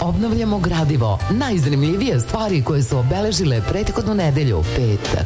Obnavljamo gradivo. Najzanimljivije stvari koje su obeležile prethodnu nedelju, petak.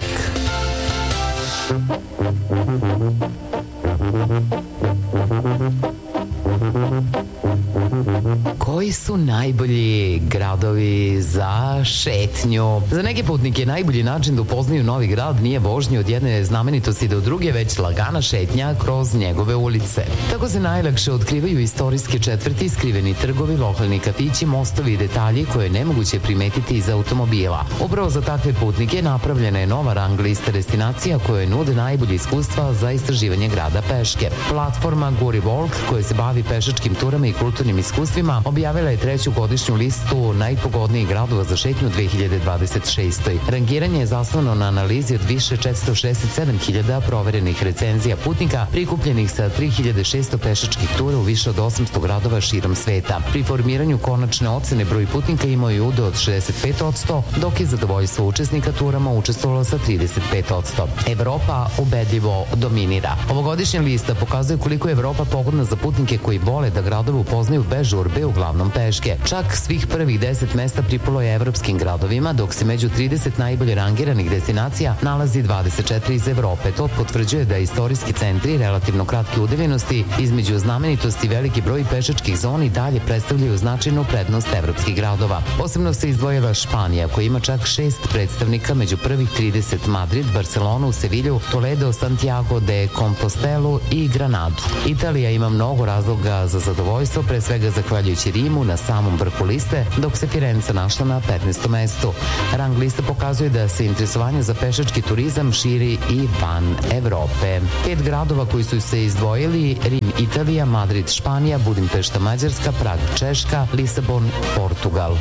Koji su najbolji gradovi za šetnju? Za neke putnike najbolji način da upoznaju novi grad nije vožnja od jedne znamenitosti do druge, već lagana šetnja kroz njegove ulice. Tako se najlakše otkrivaju istorijske četvrti, skriveni trgovi, lokalni kafići, mostovi i detalji koje je nemoguće primetiti iz automobila. Upravo za takve putnike napravljena je nova rang lista destinacija koje nude najbolje iskustva za istraživanje grada peške. Platforma Gori Walk, koja se bavi pešačkim turama i kulturnim iskustvima, objavila je treću godišnju listu najpogodnijih gradova za šetnju 2026. Rangiranje je zasnovano na analizi od više 467.000 proverenih recenzija putnika prikupljenih sa 3.600 pešačkih tura u više od 800 gradova širom sveta. Pri formiranju konačne ocene broj putnika imao je udeo od 65%, dok je zadovoljstvo učesnika turama učestvovalo sa 35%. Evropa ubedljivo dominira. Ovogodišnja lista pokazuje koliko je Evropa pogodna za putnike koji vole da gradove upoznaju bez žurbe, uglavnom peške. Čak svih prvih 10 mesta pripalo je evropskim gradovima, dok se među 30 najbolje rangiranih destinacija nalazi 24 iz Evrope. To potvrđuje da istorijski centri relativno kratke udaljenosti između znamenitosti veliki broj pešačkih zoni dalje predstavljaju značajnu prednost evropskih gradova. Posebno se izdvojila Španija, koja ima čak 6 predstavnika među prvih 30: Madrid, Barcelonu, Sevilju, Toledo, Santiago de Compostelu i Granadu. Italija ima mnogo razloga za zadovoljstvo, pre svega zahvaljujući Rimu na samom vrhu liste, dok se Firenca našla na 15. mestu. Rang lista pokazuje da se interesovanje za pešački turizam širi i van Evrope. 5 gradova koji su se izdvojili: Rim, Italija, Madrid, Španija, Budimpešta, Mađarska, Prag, Češka, Lisabon, Portugal.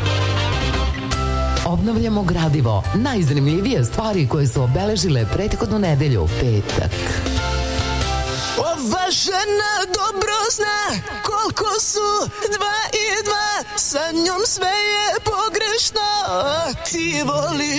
Obnavljamo gradivo. Najzanimljivije stvari koje su obeležile prethodnu nedelju, petak. Ova žena dobro zna koliko su 2 i 2, sa njom sve je pogrešno. Ti voliš